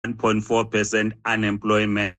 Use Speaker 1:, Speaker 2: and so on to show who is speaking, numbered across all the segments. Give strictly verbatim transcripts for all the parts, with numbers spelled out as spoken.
Speaker 1: point four percent unemployment.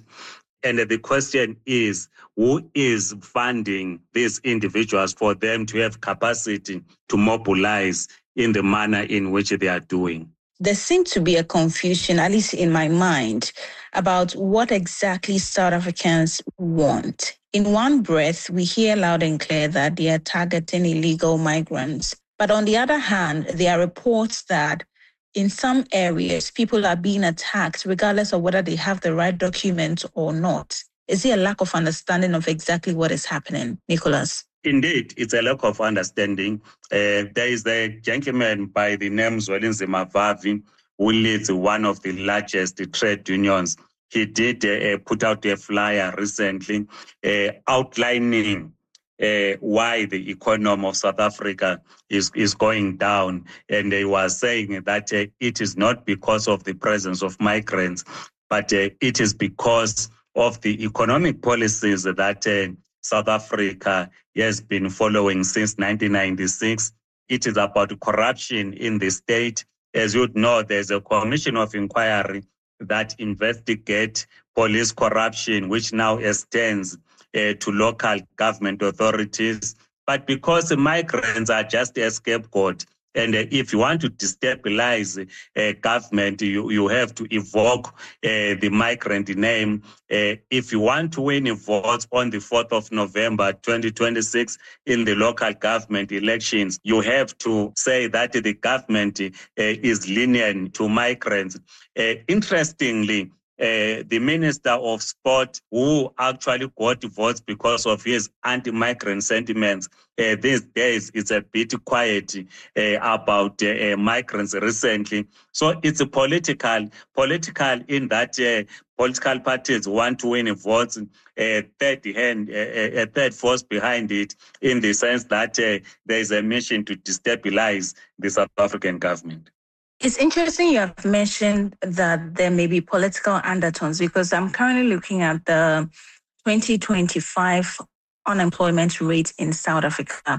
Speaker 1: And the question is, who is funding these individuals for them to have capacity to mobilize in the manner in which they are doing?
Speaker 2: There seemed to be a confusion, at least in my mind, about what exactly South Africans want. In one breath, we hear loud and clear that they are targeting illegal migrants. But on the other hand, there are reports that in some areas, people are being attacked regardless of whether they have the right documents or not. Is there a lack of understanding of exactly what is happening, Nicholas?
Speaker 1: Indeed, it's a lack of understanding. Uh, there is a gentleman by the name Zwelinzima Vavi who leads one of the largest trade unions. He did uh, put out a flyer recently uh, outlining uh, why the economy of South Africa is, is going down. And he was saying that uh, it is not because of the presence of migrants, but uh, it is because of the economic policies that uh, South Africa has been following since nineteen ninety-six. It is about corruption in the state. As you know, there's a commission of inquiry that investigates police corruption, which now extends uh, to local government authorities. But because the migrants are just a scapegoat, and uh, if you want to destabilize uh, government, you, you have to evoke uh, the migrant name. Uh, if you want to win votes on the fourth of November, twenty twenty-six, in the local government elections, you have to say that the government uh, is lenient to migrants. Uh, interestingly, Uh, the Minister of Sport, who actually got votes because of his anti-migrant sentiments, uh, these days it's a bit quiet uh, about uh, uh, migrants recently. So it's a political, political in that uh, political parties want to win votes, a uh, third hand, uh, a third force behind it, in the sense that uh, there is a mission to destabilize the South African government.
Speaker 2: It's interesting you have mentioned that there may be political undertones, because I'm currently looking at the twenty twenty-five unemployment rate in South Africa.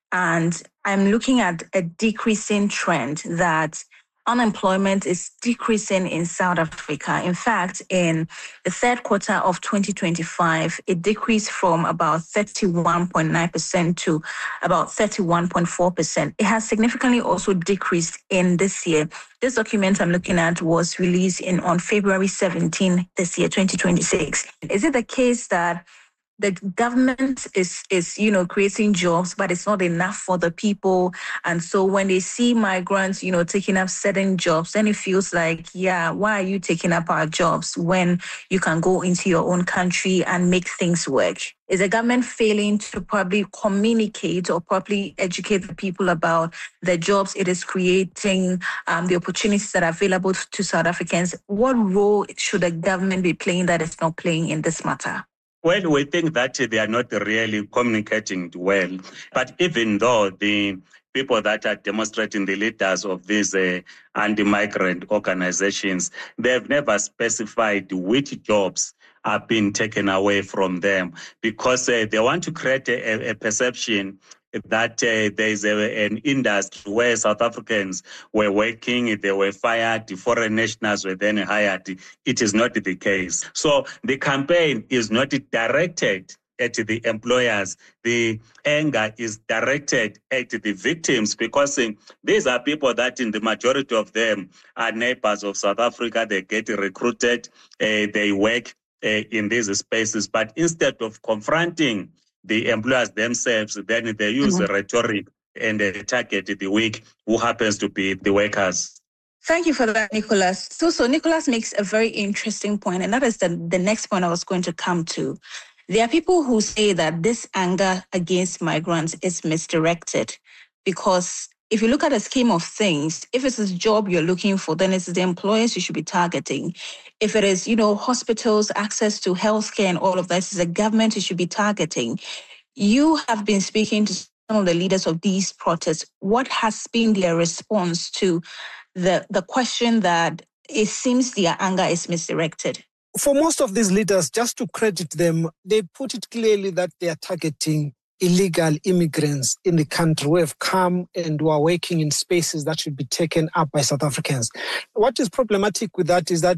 Speaker 2: And I'm looking at a decreasing trend, that unemployment is decreasing in South Africa. In fact, in the third quarter of twenty twenty-five, it decreased from about thirty-one point nine percent to about thirty-one point four percent. It has significantly also decreased in this year. This document I'm looking at was released in on February seventeenth this year, twenty twenty-six. Is it the case that the government is, is, you know, creating jobs, but it's not enough for the people? And so when they see migrants, you know, taking up certain jobs, then it feels like, yeah, why are you taking up our jobs when you can go into your own country and make things work? Is the government failing to probably communicate or properly educate the people about the jobs it is creating, um, the opportunities that are available to South Africans? What role should the government be playing that it's not playing in this matter?
Speaker 1: Well, we think that they are not really communicating well. But even though the people that are demonstrating, the leaders of these uh, anti-migrant organizations, they've never specified which jobs are being taken away from them, because uh, they want to create a, a perception that uh, there is a, an industry where South Africans were working, they were fired, the foreign nationals were then hired. It is not the case. So the campaign is not directed at the employers. The anger is directed at the victims, because uh, these are people that in the majority of them are neighbors of South Africa. They get recruited, uh, they work uh, in these spaces. But instead of confronting the employers themselves, then they use mm-hmm. rhetoric and they target the weak, who happens to be the workers.
Speaker 2: Thank you for that, Nicholas. So, so Nicholas makes a very interesting point, and that is the, the next point I was going to come to. There are people who say that this anger against migrants is misdirected, because if you look at the scheme of things, if it's a job you're looking for, then it's the employers you should be targeting. If it is, you know, hospitals, access to healthcare and all of that, it's the government you should be targeting. You have been speaking to some of the leaders of these protests. What has been their response to the, the question that it seems their anger is misdirected?
Speaker 3: For most of these leaders, just to credit them, they put it clearly that they are targeting illegal immigrants in the country who have come and who are working in spaces that should be taken up by South Africans. What is problematic with that is that